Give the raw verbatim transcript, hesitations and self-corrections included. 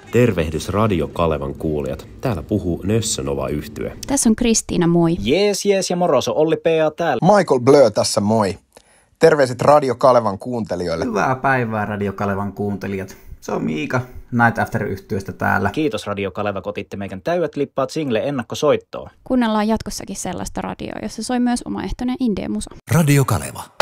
Tervehdys Radio Kalevan kuulijat. Täällä puhuu Nössönova-yhtye. Tässä on Kristiina, moi. Jees, jees ja moroso, Olli P A täällä. Michael Blö tässä, moi. Terveiset Radio Kalevan kuuntelijoille. Hyvää päivää Radio Kalevan kuuntelijat. Se on Miika Night After-yhtyeestä täällä. Kiitos Radio Kaleva, kotitte meikän täydet lippaat single ennakkosoittoon. Kuunnellaan jatkossakin sellaista radioa, jossa soi myös omaehtoinen indie-musa. Radio Kaleva.